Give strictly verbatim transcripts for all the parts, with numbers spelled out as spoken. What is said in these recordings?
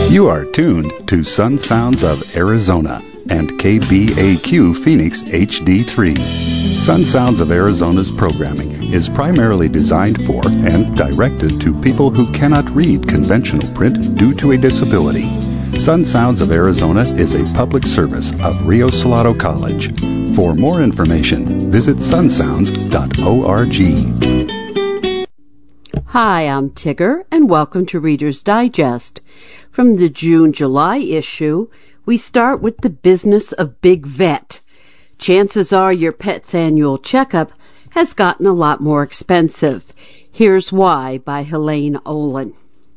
You are tuned to Sun Sounds of Arizona and K B A Q Phoenix H D three. Sun Sounds of Arizona's programming is primarily designed for and directed to people who cannot read conventional print due to a disability. Sun Sounds of Arizona is a public service of Rio Salado College. For more information, visit sun sounds dot org. Hi, I'm Tigger, and welcome to Reader's Digest. From the June-July issue, we start with the business of Big Vet. Chances are your pet's annual checkup has gotten a lot more expensive. Here's Why by Helene Olin.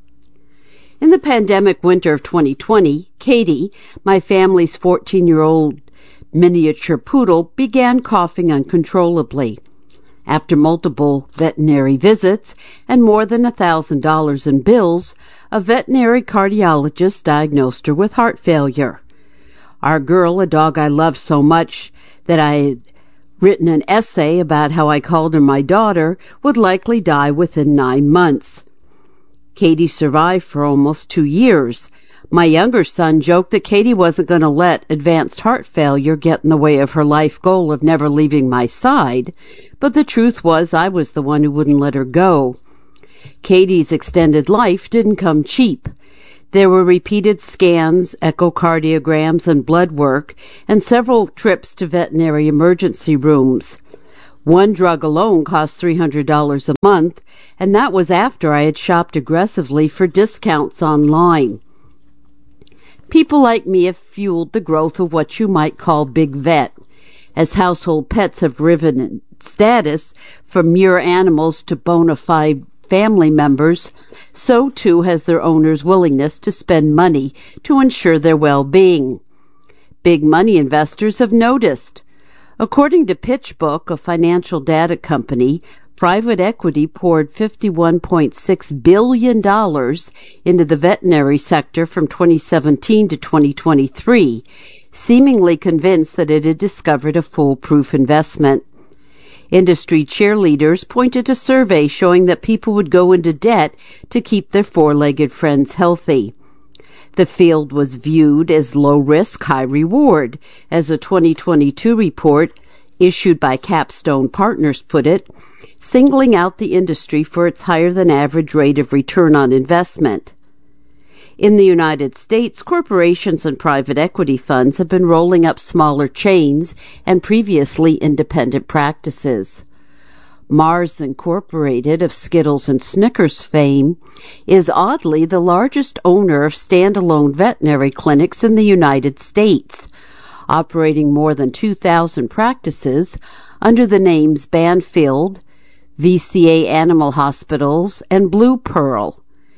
In the pandemic winter of twenty twenty, Katie, my family's fourteen-year-old miniature poodle, began coughing uncontrollably. After multiple veterinary visits and more than a thousand dollars in bills, a veterinary cardiologist diagnosed her with heart failure. Our girl, a dog I love so much that I had written an essay about how I called her my daughter, would likely die within nine months. Katie survived for almost two years. My younger son joked that Katie wasn't going to let advanced heart failure get in the way of her life goal of never leaving my side, but the truth was I was the one who wouldn't let her go. Katie's extended life didn't come cheap. There were repeated scans, echocardiograms, and blood work, and several trips to veterinary emergency rooms. One drug alone cost three hundred dollars a month, and that was after I had shopped aggressively for discounts online. People like me have fueled the growth of what you might call Big Vet. As household pets have risen in status from mere animals to bona fide family members, so too has their owners' willingness to spend money to ensure their well-being. Big money investors have noticed. According to PitchBook, a financial data company, private equity poured fifty-one point six billion dollars into the veterinary sector from twenty seventeen to twenty twenty-three, seemingly convinced that it had discovered a foolproof investment. Industry cheerleaders pointed to surveys showing that people would go into debt to keep their four-legged friends healthy. The field was viewed as low risk, high reward, as a twenty twenty-two report issued by Capstone Partners put it, singling out the industry for its higher-than-average rate of return on investment. In the United States, corporations and private equity funds have been rolling up smaller chains and previously independent practices. Mars Incorporated, of Skittles and Snickers fame, is oddly the largest owner of standalone veterinary clinics in the United States, operating more than two thousand practices under the names Banfield, V C A Animal Hospitals, and Blue Pearl.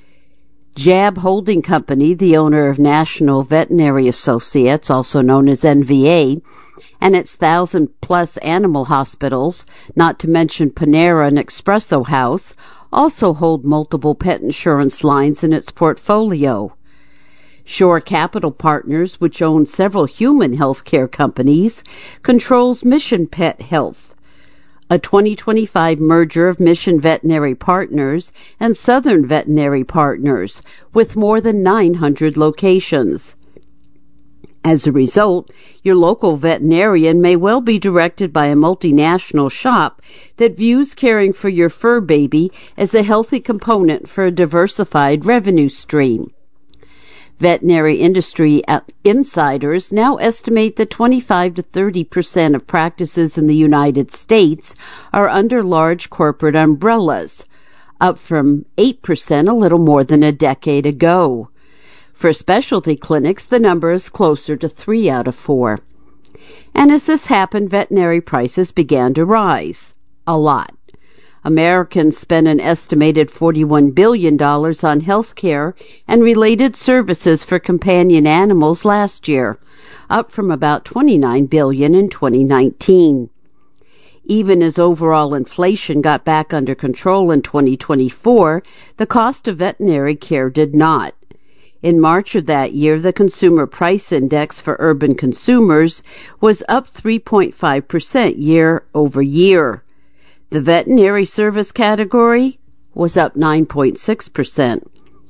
Jab Holding Company, the owner of National Veterinary Associates, also known as N V A, and its thousand-plus animal hospitals, not to mention Panera and Espresso House, also hold multiple pet insurance lines in its portfolio. Shore Capital Partners, which owns several human health care companies, controls Mission Pet Health, a twenty twenty-five merger of Mission Veterinary Partners and Southern Veterinary Partners, with more than nine hundred locations. As a result, your local veterinarian may well be directed by a multinational shop that views caring for your fur baby as a healthy component for a diversified revenue stream. Veterinary industry insiders now estimate that twenty-five to thirty percent of practices in the United States are under large corporate umbrellas, up from eight percent a little more than a decade ago. For specialty clinics, the number is closer to three out of four. And as this happened, veterinary prices began to rise. A lot. Americans spent an estimated forty-one billion dollars on health care and related services for companion animals last year, up from about twenty-nine billion dollars in twenty nineteen. Even as overall inflation got back under control in twenty twenty-four, the cost of veterinary care did not. In March of that year, the Consumer Price Index for urban consumers was up three point five percent year over year. The veterinary service category was up nine point six percent.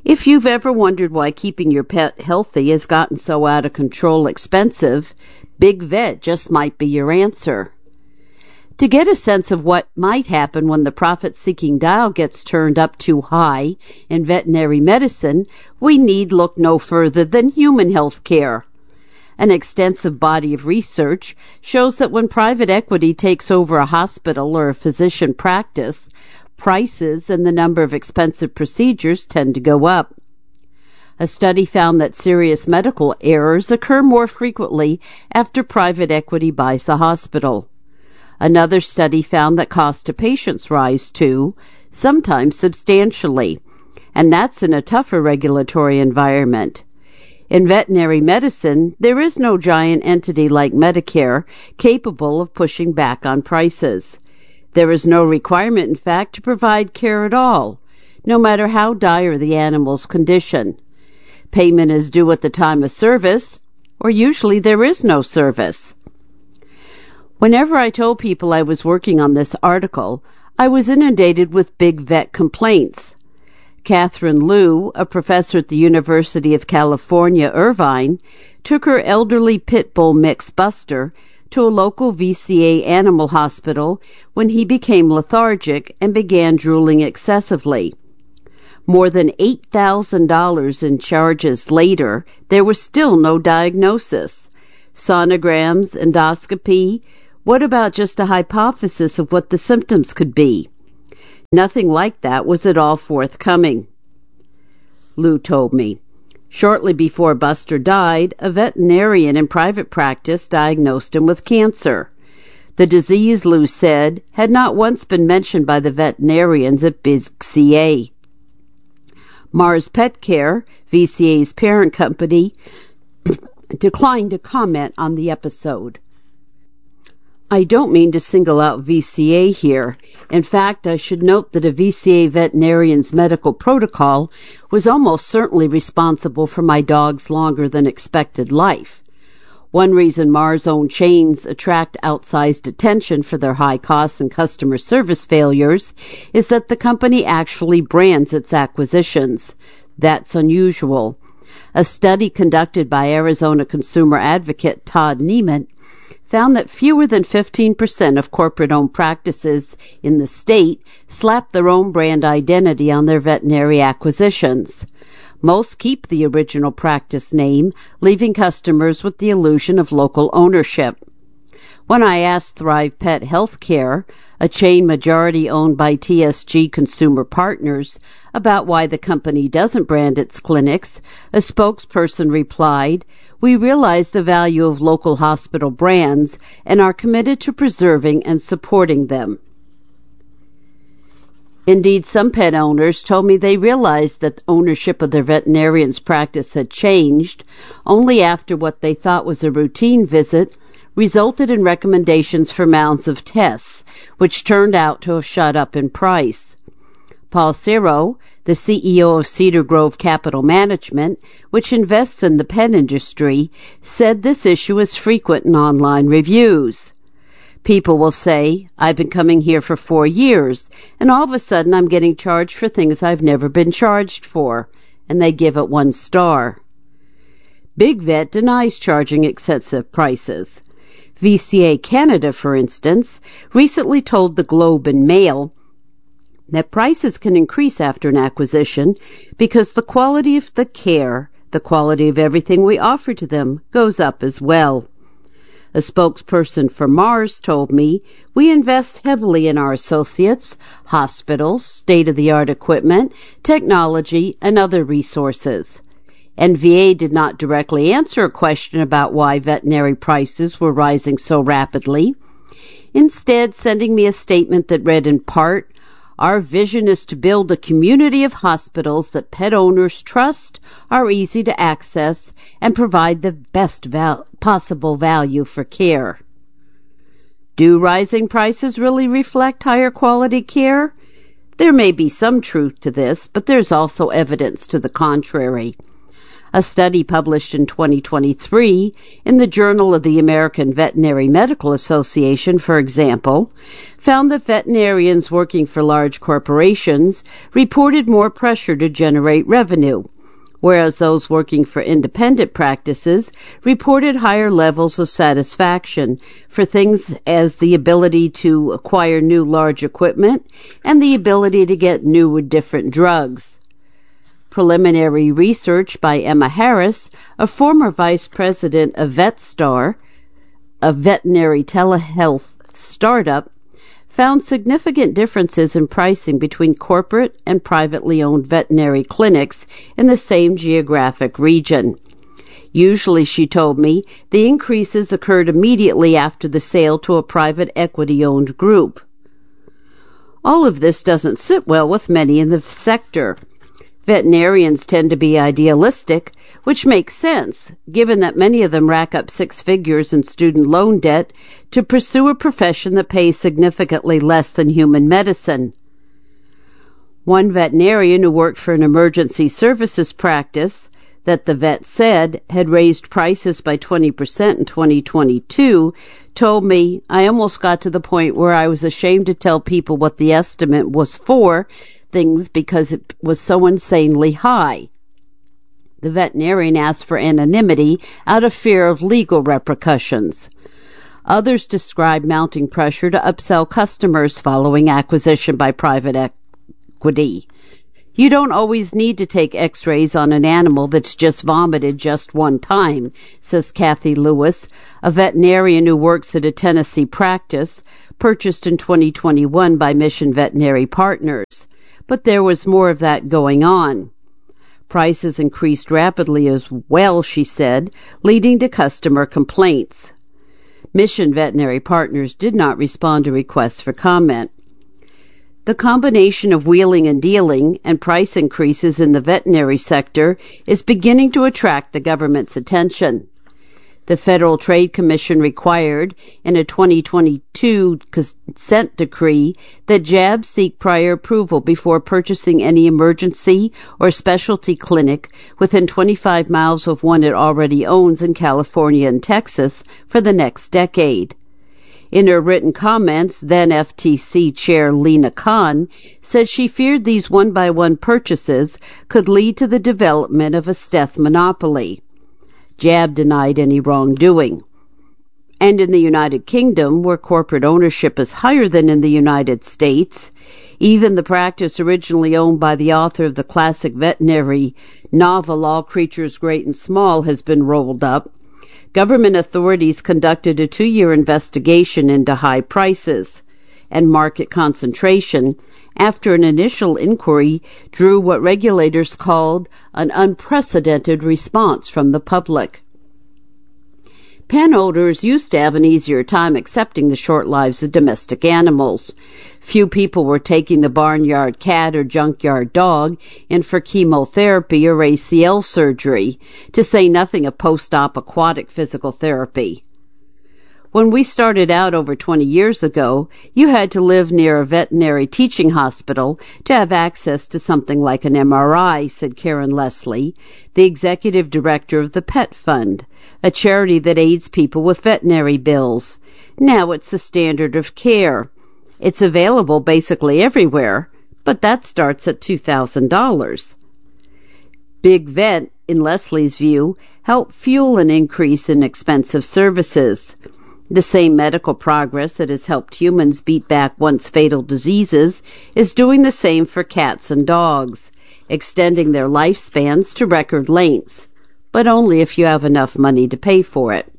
If you've ever wondered why keeping your pet healthy has gotten so out of control expensive, Big Vet just might be your answer. To get a sense of what might happen when the profit-seeking dial gets turned up too high in veterinary medicine, we need look no further than human health care. An extensive body of research shows that when private equity takes over a hospital or a physician practice, prices and the number of expensive procedures tend to go up. A study found that serious medical errors occur more frequently after private equity buys the hospital. Another study found that costs to patients rise too, sometimes substantially, and that's in a tougher regulatory environment. In veterinary medicine, there is no giant entity like Medicare capable of pushing back on prices. There is no requirement, in fact, to provide care at all, no matter how dire the animal's condition. Payment is due at the time of service, or usually there is no service. Whenever I told people I was working on this article, I was inundated with Big Vet complaints. Catherine Liu, a professor at the University of California, Irvine, took her elderly pit bull mix Buster to a local V C A animal hospital when he became lethargic and began drooling excessively. More than eight thousand dollars in charges later, there was still no diagnosis. Sonograms, endoscopy. What about just a hypothesis of what the symptoms could be? Nothing like that was at all forthcoming. Lou told me. Shortly before Buster died, a veterinarian in private practice diagnosed him with cancer. The disease, Lou said, had not once been mentioned by the veterinarians at Big C A. Mars Pet Care, V C A's parent company, declined to comment on the episode. I don't mean to single out V C A here. In fact, I should note that a V C A veterinarian's medical protocol was almost certainly responsible for my dog's longer than expected life. One reason Mars' own chains attract outsized attention for their high costs and customer service failures is that the company actually brands its acquisitions. That's unusual. A study conducted by Arizona consumer advocate Todd Neiman found that fewer than fifteen percent of corporate-owned practices in the state slap their own brand identity on their veterinary acquisitions. Most keep the original practice name, leaving customers with the illusion of local ownership. When I asked Thrive Pet Healthcare, a chain majority owned by T S G Consumer Partners, about why the company doesn't brand its clinics, a spokesperson replied, "We realize the value of local hospital brands and are committed to preserving and supporting them." Indeed, some pet owners told me they realized that ownership of their veterinarian's practice had changed only after what they thought was a routine visit resulted in recommendations for mounds of tests, which turned out to have shot up in price. Paul Cero, the C E O of Cedar Grove Capital Management, which invests in the pet industry, said this issue is frequent in online reviews. People will say, "I've been coming here for four years, and all of a sudden I'm getting charged for things I've never been charged for," and they give it one star. Big Vet denies charging excessive prices. V C A Canada, for instance, recently told the Globe and Mail that prices can increase after an acquisition because the quality of the care, the quality of everything we offer to them, goes up as well. A spokesperson for Mars told me, "We invest heavily in our associates, hospitals, state-of-the-art equipment, technology, and other resources." N V A did not directly answer a question about why veterinary prices were rising so rapidly, instead sending me a statement that read in part, "Our vision is to build a community of hospitals that pet owners trust, are easy to access, and provide the best val- possible value for care." Do rising prices really reflect higher quality care? There may be some truth to this, but there's also evidence to the contrary. A study published in twenty twenty-three in the Journal of the American Veterinary Medical Association, for example, found that veterinarians working for large corporations reported more pressure to generate revenue, whereas those working for independent practices reported higher levels of satisfaction for things as the ability to acquire new large equipment and the ability to get new and different drugs. Preliminary research by Emma Harris, a former vice president of VetStar, a veterinary telehealth startup, found significant differences in pricing between corporate and privately owned veterinary clinics in the same geographic region. Usually, she told me, the increases occurred immediately after the sale to a private equity-owned group. All of this doesn't sit well with many in the sector. Veterinarians tend to be idealistic, which makes sense, given that many of them rack up six figures in student loan debt to pursue a profession that pays significantly less than human medicine. One veterinarian who worked for an emergency services practice that the vet said had raised prices by twenty percent in twenty twenty-two told me, "I almost got to the point where I was ashamed to tell people what the estimate was for things because it was so insanely high." The veterinarian asked for anonymity out of fear of legal repercussions. Others describe mounting pressure to upsell customers following acquisition by private equity. You don't always need to take x-rays on an animal that's just vomited just one time, says Kathy Lewis, a veterinarian who works at a Tennessee practice purchased in twenty twenty-one by Mission Veterinary Partners. But there was more of that going on. Prices increased rapidly as well, she said, leading to customer complaints. Mission Veterinary Partners did not respond to requests for comment. The combination of wheeling and dealing and price increases in the veterinary sector is beginning to attract the government's attention. The Federal Trade Commission required in a twenty twenty-two consent decree that jabs seek prior approval before purchasing any emergency or specialty clinic within twenty-five miles of one it already owns in California and Texas for the next decade. In her written comments, then F T C Chair Lena Khan said she feared these one-by-one purchases could lead to the development of a steth monopoly. Jab denied any wrongdoing. And in the United Kingdom, where corporate ownership is higher than in the United States, even the practice originally owned by the author of the classic veterinary novel All Creatures Great and Small has been rolled up. Government authorities conducted a two-year investigation into high prices and market concentration after an initial inquiry drew what regulators called an unprecedented response from the public. Pen owners used to have an easier time accepting the short lives of domestic animals. Few people were taking the barnyard cat or junkyard dog in for chemotherapy or A C L surgery, to say nothing of post-op aquatic physical therapy. When we started out over twenty years ago, you had to live near a veterinary teaching hospital to have access to something like an M R I, said Karen Leslie, the executive director of the Pet Fund, a charity that aids people with veterinary bills. Now it's the standard of care. It's available basically everywhere, but that starts at two thousand dollars. Big Vet, in Leslie's view, helped fuel an increase in expensive services. The same medical progress that has helped humans beat back once fatal diseases is doing the same for cats and dogs, extending their lifespans to record lengths, but only if you have enough money to pay for it.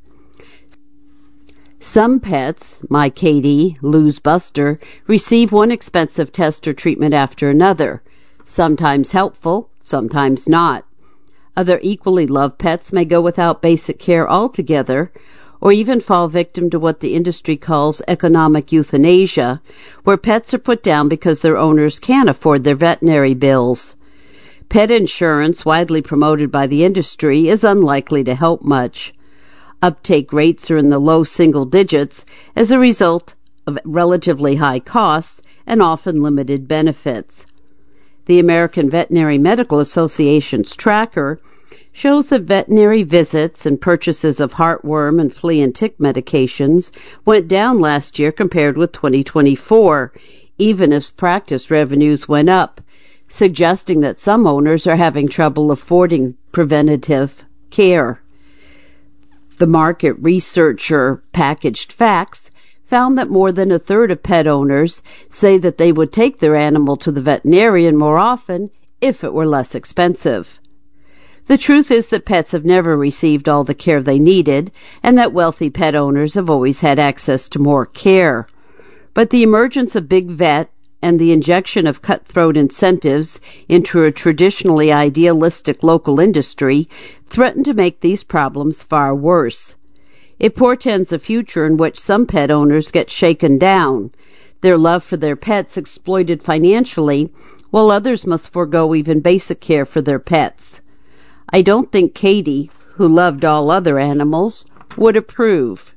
Some pets, my Katie, Lou's Buster, receive one expensive test or treatment after another, sometimes helpful, sometimes not. Other equally loved pets may go without basic care altogether, or even fall victim to what the industry calls economic euthanasia, where pets are put down because their owners can't afford their veterinary bills. Pet insurance, widely promoted by the industry, is unlikely to help much. Uptake rates are in the low single digits as a result of relatively high costs and often limited benefits. The American Veterinary Medical Association's tracker shows that veterinary visits and purchases of heartworm and flea and tick medications went down last year compared with twenty twenty-four, even as practice revenues went up, suggesting that some owners are having trouble affording preventative care. The market researcher Packaged Facts found that more than a third of pet owners say that they would take their animal to the veterinarian more often if it were less expensive. The truth is that pets have never received all the care they needed, and that wealthy pet owners have always had access to more care. But the emergence of Big Vet and the injection of cutthroat incentives into a traditionally idealistic local industry threaten to make these problems far worse. It portends a future in which some pet owners get shaken down, their love for their pets exploited financially, while others must forego even basic care for their pets. I don't think Katie, who loved all other animals, would approve.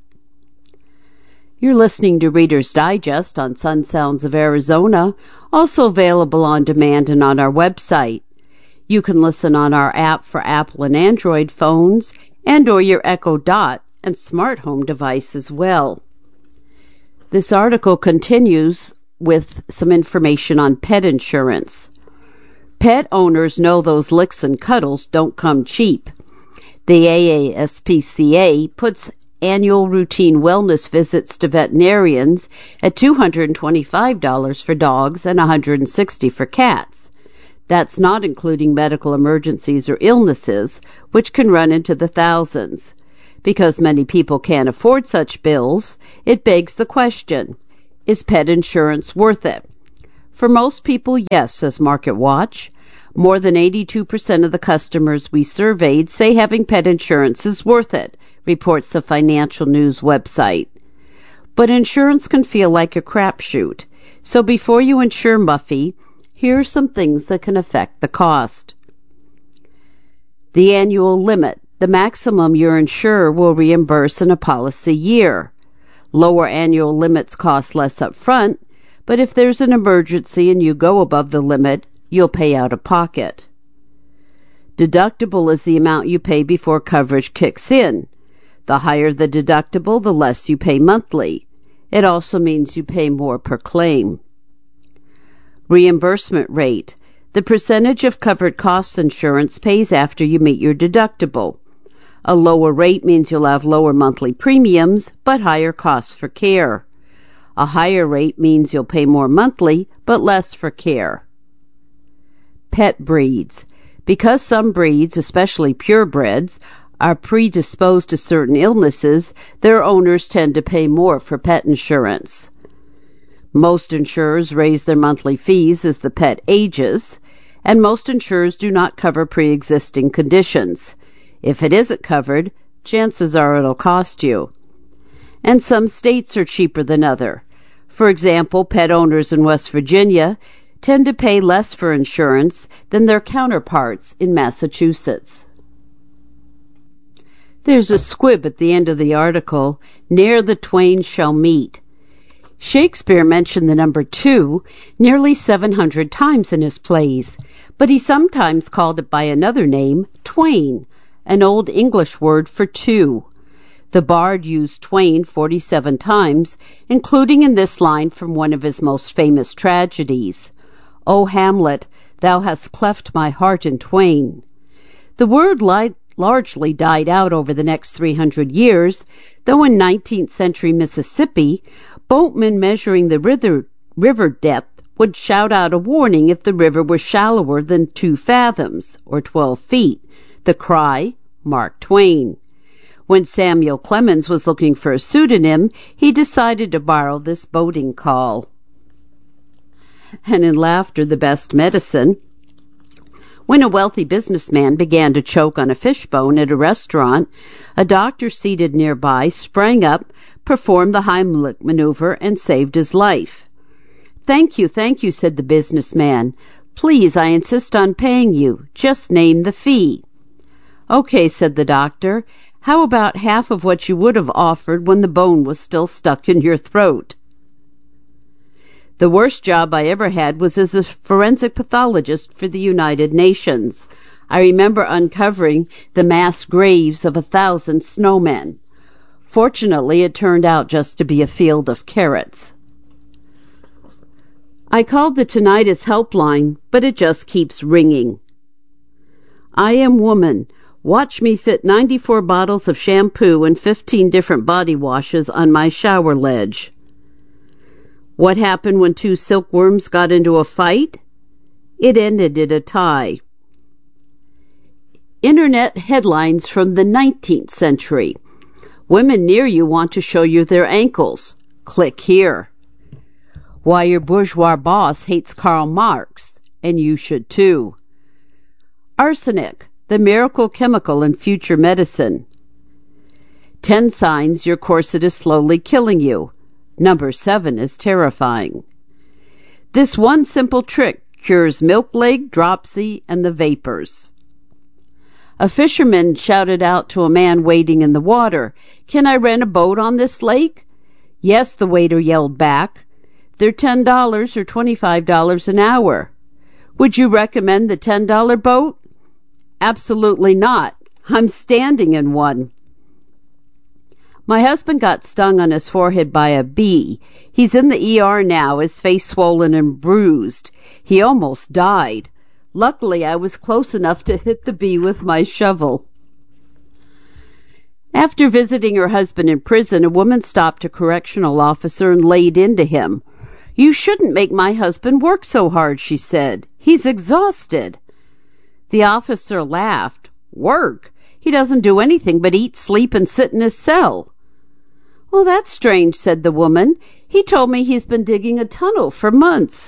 You're listening to Reader's Digest on Sun Sounds of Arizona, also available on demand and on our website. You can listen on our app for Apple and Android phones and or your Echo Dot and smart home device as well. This article continues with some information on pet insurance. Pet owners know those licks and cuddles don't come cheap. The A A S P C A puts annual routine wellness visits to veterinarians at two hundred twenty-five dollars for dogs and one hundred sixty dollars for cats. That's not including medical emergencies or illnesses, which can run into the thousands. Because many people can't afford such bills, it begs the question, is pet insurance worth it? For most people, yes, says MarketWatch. More than eighty-two percent of the customers we surveyed say having pet insurance is worth it, reports the Financial News website. But insurance can feel like a crapshoot. So before you insure Muffy, here are some things that can affect the cost. The annual limit, the maximum your insurer will reimburse in a policy year. Lower annual limits cost less up front, but if there's an emergency and you go above the limit, you'll pay out of pocket. Deductible is the amount you pay before coverage kicks in. The higher the deductible, the less you pay monthly. It also means you pay more per claim. Reimbursement rate, the percentage of covered cost insurance pays after you meet your deductible. A lower rate means you'll have lower monthly premiums, but higher costs for care. A higher rate means you'll pay more monthly, but less for care. Pet breeds. Because some breeds, especially purebreds, are predisposed to certain illnesses, their owners tend to pay more for pet insurance. Most insurers raise their monthly fees as the pet ages, and most insurers do not cover pre-existing conditions. If it isn't covered, chances are it'll cost you. And some states are cheaper than others. For example, pet owners in West Virginia tend to pay less for insurance than their counterparts in Massachusetts. There's a squib at the end of the article, ne'er the twain shall meet. Shakespeare mentioned the number two nearly seven hundred times in his plays, but he sometimes called it by another name, twain, an Old English word for two. The bard used twain forty-seven times, including in this line from one of his most famous tragedies, O Hamlet, thou hast cleft my heart in twain. The word li- largely died out over the next three hundred years, though in nineteenth century Mississippi, boatmen measuring the river, river depth would shout out a warning if the river was shallower than two fathoms, or twelve feet. The cry, Mark Twain. When Samuel Clemens was looking for a pseudonym, he decided to borrow this boating call. And in laughter, the best medicine. When a wealthy businessman began to choke on a fishbone at a restaurant, a doctor seated nearby sprang up, performed the Heimlich maneuver, and saved his life. Thank you, thank you, said the businessman. Please, I insist on paying you. Just name the fee. Okay, said the doctor. How about half of what you would have offered when the bone was still stuck in your throat? The worst job I ever had was as a forensic pathologist for the United Nations. I remember uncovering the mass graves of a thousand snowmen. Fortunately, it turned out just to be a field of carrots. I called the tinnitus helpline, but it just keeps ringing. I am woman. Watch me fit ninety-four bottles of shampoo and fifteen different body washes on my shower ledge. What happened when two silkworms got into a fight? It ended in a tie. Internet headlines from the nineteenth century. Women near you want to show you their ankles. Click here. Why your bourgeois boss hates Karl Marx, and you should too. Arsenic, the miracle chemical in future medicine. Ten signs your corset is slowly killing you. Number seven is terrifying. This one simple trick cures milk leg, dropsy, and the vapors. A fisherman shouted out to a man wading in the water, "Can I rent a boat on this lake?" "Yes," the waiter yelled back. "They're ten dollars or twenty-five dollars an hour." "Would you recommend the ten dollar boat?" "Absolutely not. I'm standing in one." My husband got stung on his forehead by a bee. He's in the E R now, his face swollen and bruised. He almost died. Luckily, I was close enough to hit the bee with my shovel. After visiting her husband in prison, a woman stopped a correctional officer and laid into him. "You shouldn't make my husband work so hard," she said. "He's exhausted." The officer laughed. "Work? He doesn't do anything but eat, sleep, and sit in his cell." "Well, that's strange," said the woman. "He told me he's been digging a tunnel for months."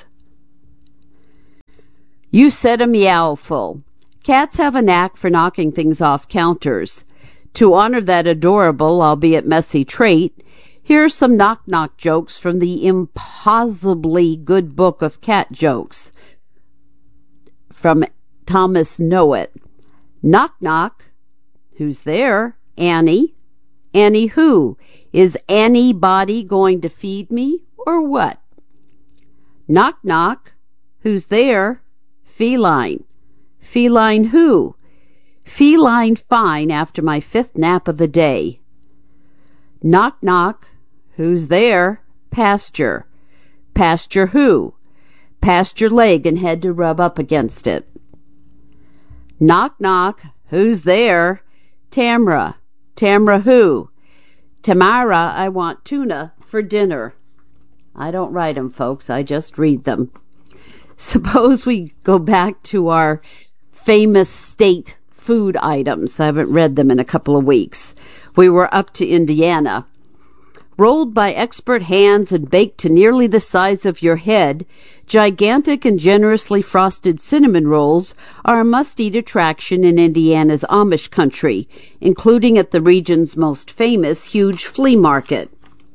You said a meowful. Cats have a knack for knocking things off counters. To honor that adorable, albeit messy trait, here are some knock-knock jokes from the impossibly good book of cat jokes from Thomas Knowett. Knock-knock. Who's there? Annie. Annie who? Is anybody going to feed me, or what? Knock-knock. Who's there? Feline. Feline who? Feline fine after my fifth nap of the day. Knock knock. Who's there? Pasture. Pasture who? Passed your leg and had to rub up against it. Knock knock. Who's there? Tamra. Tamra who? Tamara, I want tuna for dinner. I don't write 'em, folks. I just read them. Suppose we go back to our famous state food items. I haven't read them in a couple of weeks. We were up to Indiana. Rolled by expert hands and baked to nearly the size of your head, gigantic and generously frosted cinnamon rolls are a must-eat attraction in Indiana's Amish country, including at the region's most famous huge flea market.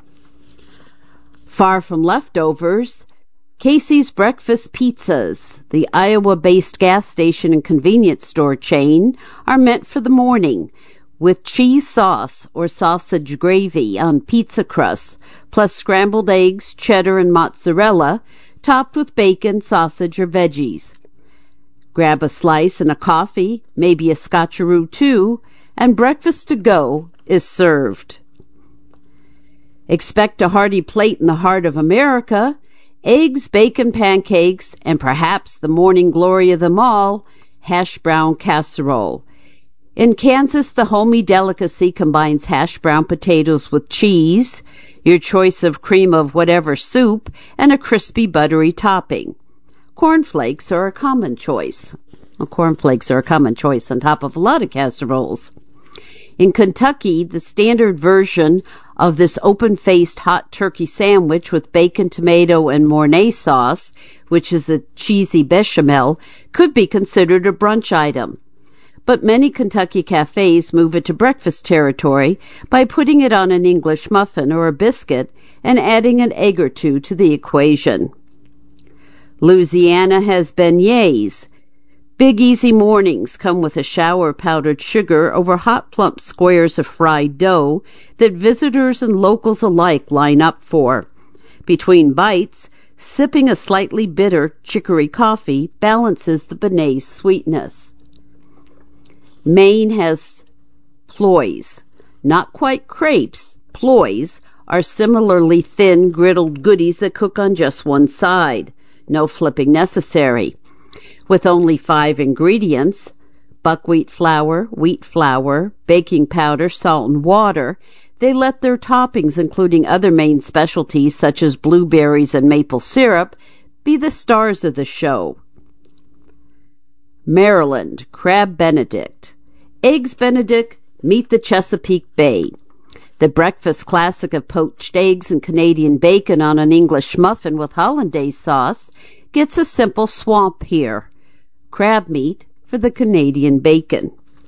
Far from leftovers, Casey's Breakfast Pizzas, the Iowa-based gas station and convenience store chain, are meant for the morning, with cheese sauce or sausage gravy on pizza crusts, plus scrambled eggs, cheddar, and mozzarella, topped with bacon, sausage, or veggies. Grab a slice and a coffee, maybe a scotcheroo too, and breakfast to go is served. Expect a hearty plate in the heart of America. Eggs, bacon, pancakes, and perhaps the morning glory of them all, hash brown casserole. In Kansas, the homey delicacy combines hash brown potatoes with cheese, your choice of cream of whatever soup, and a crispy, buttery topping. Cornflakes are a common choice. Well, cornflakes are a common choice on top of a lot of casseroles. In Kentucky, the standard version of this open-faced hot turkey sandwich with bacon, tomato, and Mornay sauce, which is a cheesy bechamel, could be considered a brunch item. But many Kentucky cafes move it to breakfast territory by putting it on an English muffin or a biscuit and adding an egg or two to the equation. Louisiana has beignets. Big easy mornings come with a shower of powdered sugar over hot plump squares of fried dough that visitors and locals alike line up for. Between bites, sipping a slightly bitter chicory coffee balances the beignet's sweetness. Maine has ploys. Not quite crepes. Ploys are similarly thin, griddled goodies that cook on just one side. No flipping necessary. With only five ingredients, buckwheat flour, wheat flour, baking powder, salt, and water, they let their toppings, including other Maine specialties such as blueberries and maple syrup, be the stars of the show. Maryland, Crab Benedict. Eggs Benedict meet the Chesapeake Bay. The breakfast classic of poached eggs and Canadian bacon on an English muffin with hollandaise sauce gets a simple swamp here. Crab meat for the Canadian bacon.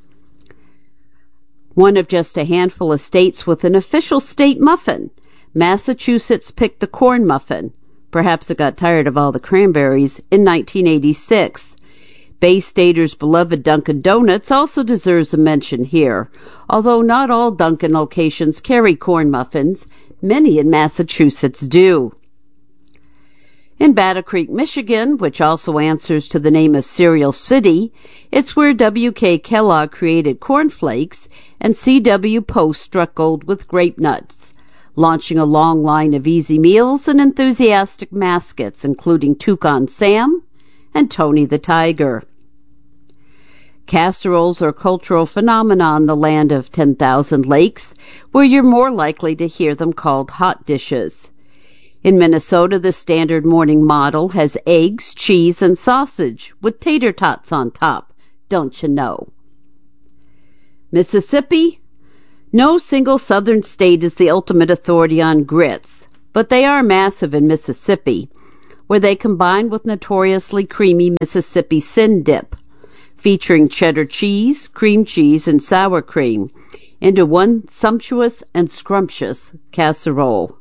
One of just a handful of states with an official state muffin. Massachusetts picked the corn muffin. Perhaps it got tired of all the cranberries in nineteen eighty-six. Bay Staters' beloved Dunkin' Donuts also deserves a mention here. Although not all Dunkin' locations carry corn muffins, many in Massachusetts do. In Battle Creek, Michigan, which also answers to the name of Cereal City, it's where W K Kellogg created Corn Flakes and C W Post struck gold with grape nuts, launching a long line of easy meals and enthusiastic mascots, including Toucan Sam and Tony the Tiger. Casseroles are a cultural phenomenon in the land of ten thousand lakes, where you're more likely to hear them called hot dishes. In Minnesota, the standard morning model has eggs, cheese, and sausage with tater tots on top. Don't you know? Mississippi? No single southern state is the ultimate authority on grits, but they are massive in Mississippi, where they combine with notoriously creamy Mississippi Sin Dip, featuring cheddar cheese, cream cheese, and sour cream, into one sumptuous and scrumptious casserole.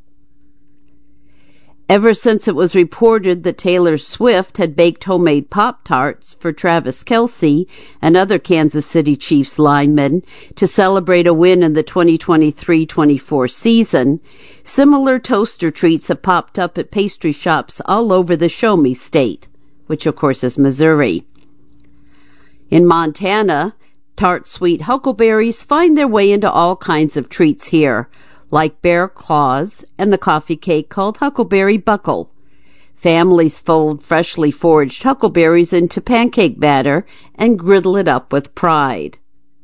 Ever since it was reported that Taylor Swift had baked homemade Pop-Tarts for Travis Kelce and other Kansas City Chiefs linemen to celebrate a win in the twenty twenty-three twenty-four season, similar toaster treats have popped up at pastry shops all over the Show Me State, which of course is Missouri. In Montana, tart sweet huckleberries find their way into all kinds of treats here, like bear claws and the coffee cake called Huckleberry Buckle. Families fold freshly foraged huckleberries into pancake batter and griddle it up with pride.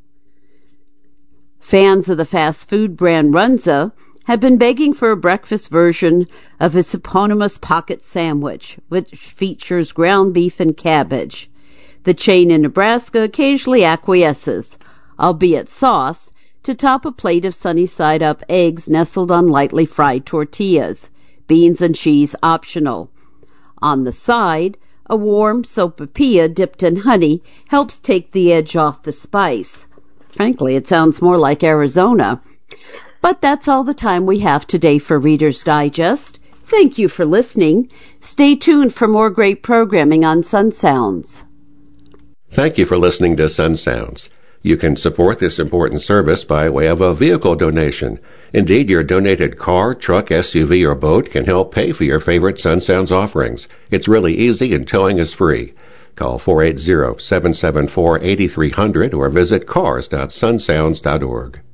Fans of the fast food brand Runza have been begging for a breakfast version of its eponymous pocket sandwich, which features ground beef and cabbage. The chain in Nebraska occasionally acquiesces, albeit sauce, to top a plate of sunny-side-up eggs nestled on lightly fried tortillas, beans and cheese optional. On the side, a warm sopapilla dipped in honey helps take the edge off the spice. Frankly, it sounds more like Arizona. But that's all the time we have today for Reader's Digest. Thank you for listening. Stay tuned for more great programming on Sun Sounds. Thank you for listening to Sun Sounds. You can support this important service by way of a vehicle donation. Indeed, your donated car, truck, S U V, or boat can help pay for your favorite Sun Sounds offerings. It's really easy and towing is free. Call four eight zero, seven seven four, eight three zero zero or visit cars dot sun sounds dot org.